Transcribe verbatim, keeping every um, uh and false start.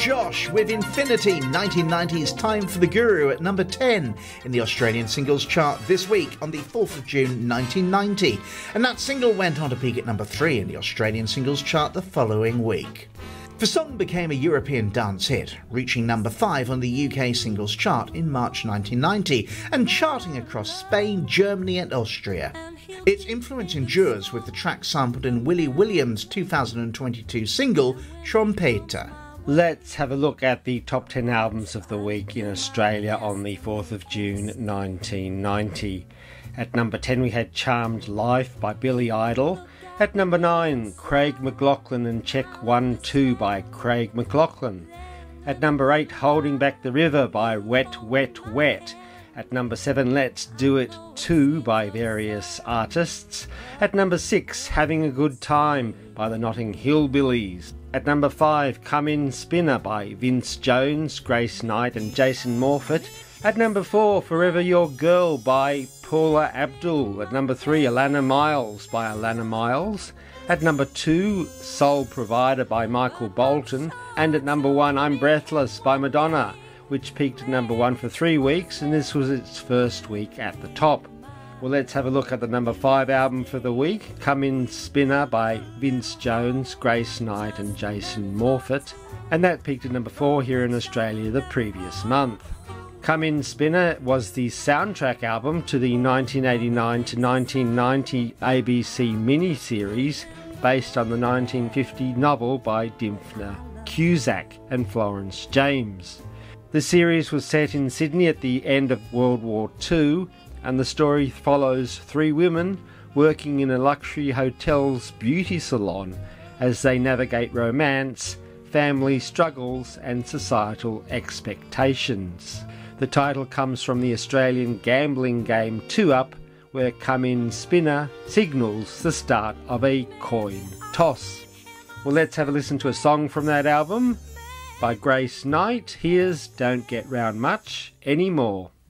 Josh with Infinity, nineteen ninety's Time for the Guru at number ten in the Australian singles chart this week on the fourth of June nineteen ninety. And that single went on to peak at number three in the Australian singles chart the following week. The song became a European dance hit, reaching number five on the U K singles chart in March nineteen ninety and charting across Spain, Germany and Austria. Its influence endures, with the track sampled in Willie Williams' two thousand twenty-two single, Trompeter. Let's have a look at the top ten albums of the week in Australia on the fourth of June nineteen ninety. At number ten we had Charmed Life by Billy Idol. At number nine, Craig McLachlan and Check one two by Craig McLachlan. At number eight, Holding Back the River by Wet Wet Wet. At number seven, Let's Do It two by various artists. At number six, Having a Good Time by the Notting Hillbillies. At number five, Come In Spinner by Vince Jones, Grace Knight and Jason Morfitt. At number four, Forever Your Girl by Paula Abdul. At number three, Alana Miles by Alana Miles. At number two, Soul Provider by Michael Bolton. And at number one, I'm Breathless by Madonna, which peaked at number one for three weeks, and this was its first week at the top. Well, let's have a look at the number five album for the week, Come In Spinner by Vince Jones, Grace Knight and Jason Morfitt, and that peaked at number four here in Australia the previous month. Come In Spinner was the soundtrack album to the nineteen eighty-nine to nineteen ninety A B C miniseries based on the nineteen fifty novel by Dymphna Cusack and Florence James. The series was set in Sydney at the end of World War Two, and the story follows three women working in a luxury hotel's beauty salon as they navigate romance, family struggles and societal expectations. The title comes from the Australian gambling game Two Up, where Come In Spinner signals the start of a coin toss. Well, let's have a listen to a song from that album by Grace Knight. Here's Don't Get Round Much Anymore.